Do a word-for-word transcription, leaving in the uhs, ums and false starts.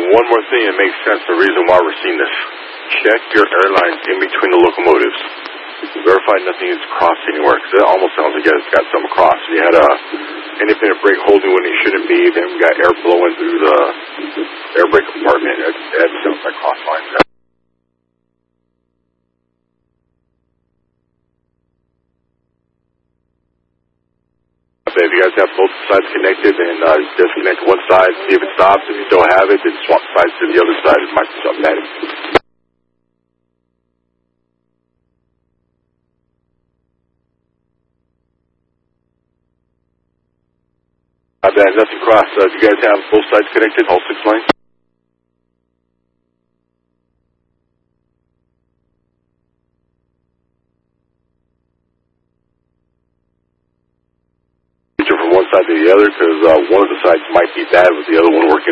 one more thing that makes sense, the reason why we're seeing this. Check your airlines in between the locomotives. Verify nothing is crossed anywhere, because it almost sounds like it's got some across. You had a independent brake holding when it shouldn't be, then we got air blowing through the air brake compartment. That, that sounds like cross lines. If you guys have both sides connected, then uh, disconnect one side, see if it stops. If you still have it, then swap sides to the other side. It might be something bad. Uh, that nothing crossed. Uh, do you guys have both sides connected, all six lanes? From one side to the other, because uh, one of the sides might be bad with the other one working.